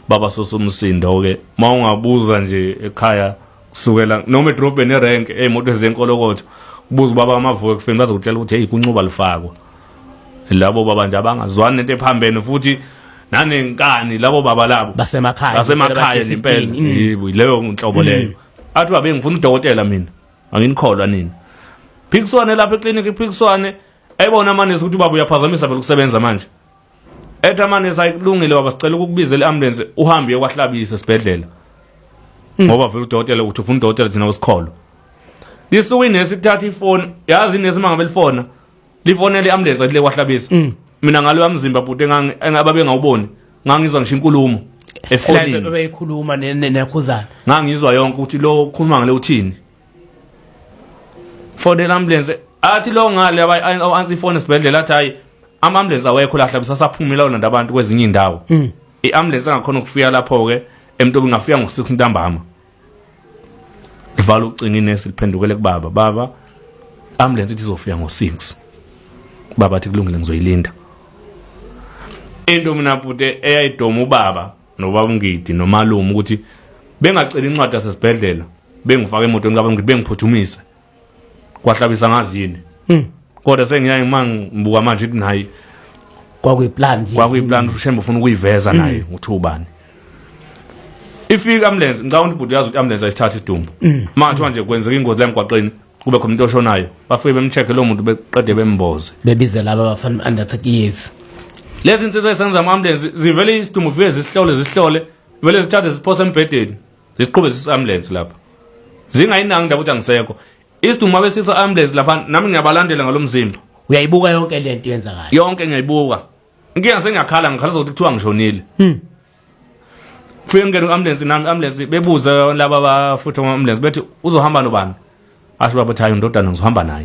baba sosomsindo ke mawungabuza nje ekhaya kusukela noma edrobheni erank emoto ezenkolokotho ubuza baba amavuke kufeni bazokutshela ukuthi hey kuncuba lifakwa labo baba nje abangazwani into ephambene futhi nanenkani labo baba labo basemakhaya impela yibo leyo inhlobo leyo athi babe ngifuna udokotela mina anginikholwa nini Phikiswane lapha eclinic iphikiswane ayibona amanesi ukuthi baba uyaphazamisa phela ukusebenza manje etha amanesi ayikulungile baba sicela ukukubiza leambulance uhambe uyekwahlabisa esibhedlela ngoba vele udokotela uthi ufuna udokotela thina usikholo lisuku inesi ithatha ifoni yazi inesi mangabe lifona lifonele iambulance athi lekwahlabisa mina ngalo yamzimba bhuti engababe ngawuboni ngangizwa ngisho inkulumo efonini bebeyikhuluma nekhuzana ngangizwa yonke ukuthi lo ukhuluma ngale uthini fonele ambulance athi lo ngale answer ifone esibhedlela athi hayi ama-ambulance awekho lahlabisa saphumela wona ndabantu kwezinye indawo i-ambulance engakhona ukufika lapho ke emntobi ngafika ngo6 ntambama livala ucinga inesi liphendukele kubaba baba ambulance ithi izofika ngo6 baba athi kulungile ngizoyilinda into mina bhuti eyayidoma ubaba nobaba Ngidi nomalume ukuthi bengacela incwadi yasesibhedlela bengifaka emotweni kaBaba Ngidi bengiphuthumise kwahlabisa ngazini kodwa sengiyaye mangibuka manje ithi nayi kwakuyiplan ushembe ufuna ukuyiveza naye uthi ubani ifika ambulance ngicabanga ukuthi yazi ukuthi ambulance ayisithatha isidumbu manje manje kwenzeka ingozi la emgwaqeni kube khona umuntu oshonayo bafike bemcheck lo muntu beqede bemboze bebize laba abafana under 30 years lezi insizwe esenza ama-ambulance zivele isidumbu vile zisihlole vele zithathe ziphosa embhedeni zisiqhube zisi-ambulance lapha zingayinangi indaba ukuthi angisekho isidumbu abesisa ambulance lapha nami ngiyabalandela ngalo mzimba uyayibuka yonke lento yenzakala yonke ngiyayibuka inkinga sengiyakhala ngikhala zokuthiwa ngishonile kufike ngene u-ambulance nami ambulance bebuza laba abafutha ama-ambulance bethi uzohamba nobani asho babathi hayi ndodana ngizohamba naye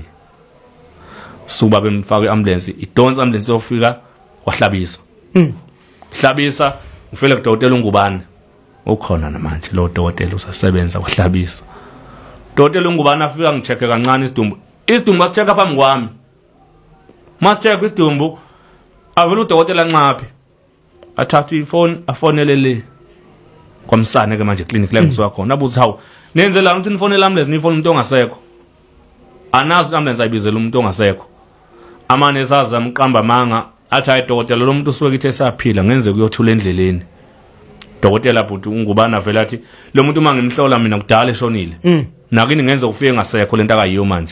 suba bemfaka i-ambulance idonsa ambulance yofika kwahlabisa hlabisa ngifele kudokotela uNgubane ukhona namanje lo dokotela usasebenza kwahlabisa dokotela uNgubane afika ngicheke kancane isidumbu basicheka phambi kwami masicheka isidumbu avela udokotela nqaphi athatha ifoni afonele le kwamsane ke manje clinic la ngizwa khona abuza hawu nenzelani ukuthi nifonele ambulance nifone umuntu ongasekho anazi ambulance ayibizela umuntu ongasekho amane esaza amqamba manga athi hayi dokotela lo muntu usuke ithe saphila ngenze kuyothula endleleni dokotela bhuti uNgubane vela athi lo muntu uma ngimhlola mina kudala eshonile nakini ngenze ufike ngasekho lento akayiyo manje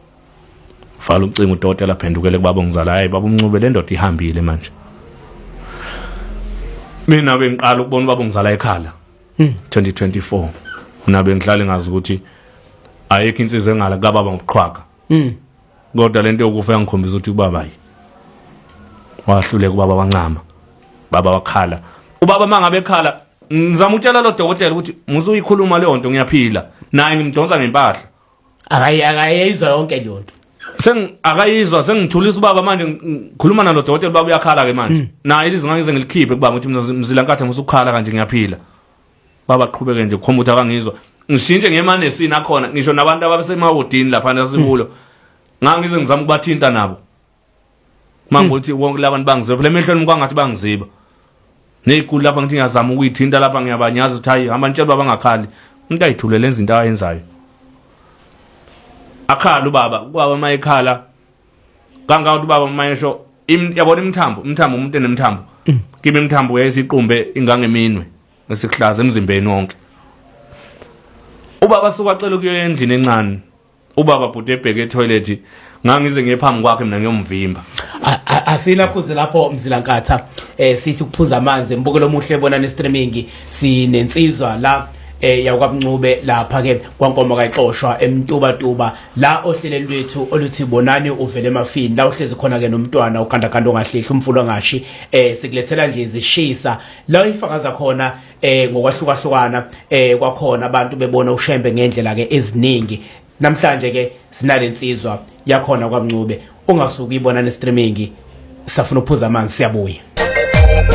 vala ucingo udokotela phendukele kubaba ngizala hayi baba uMncube le ndoda ihambile manje mina bengiqala ukubona ubaba ngizala ekhala 2024 unabe ngihlale ngazi ukuthi ayekho insizwe engala kababa ngobuqhwaka kodwa lento yokufa ngikhombisa ukuthi ubaba yi wahluleka ubaba wancama baba wakhala ubaba mangabe ekhala ngizama ukutshela lo dokotela ukuthi musuyikhuluma leyo nto ngiyaphila naye ngimdonsa ngempahla akayizwa yonke le nto akayizwa sengithulisa ubaba manje ngikhuluma nalo dokotela baba uyakhala ke manje naye ilizwi ngize ngilikhiphe kubaba ukuthi mzila nkathe musukhala kanje ngiyaphila baba qhubeke nje khomba ukuthi akangizwa ngishintshe ngemanesini akhona ngisho nabantu abasemawodini lapha nasikulo ngangize ngizama ukubathinta nabo mangokuthi wonke labantu bangiziba phela emehlweni kwangathi bangiziba nezikulu lapha ngithi ngiyazama ukuyithinta lapha ngiyabanyaza ukuthi hayi amantshela baba bangakhali umuntu ayithulele izinto ayenzayo akhala ubaba mayekhala kangathi ubaba mayesho yabona imthambo umuntu enemthambo kimi imthambo yayisiqumbe ingangeminwe esihlaza emzimbeni wonke ubaba suka acela ukuya endlini encane ubaba bhuti ebheke etoilet ngangize ngephambi kwakhe mina ngiyomvimba asila kuze lapho Mzilankatha sithi ukuphuza amanzi mbukelo omuhle ebonana streaming sinensizwa la yakwaMncube lapha ke kwaNkomo kaXoshwa eMtubatuba la ohleleni lwethu oluthi bonani uvele emafini la uhlezi khona ke nomntwana ukandakanda ongahlihli umfulo ngashi sikulethela nje izishisa la ifakaza khona ngokwahlukahlukana kwakhona abantu bebona ushembe ngendlela ke eziningi namhlanje ke sinalensizwa yakhona kwaMncube ungasuka ibona ne streaming safuna ukuphuza amanzi siyabuya.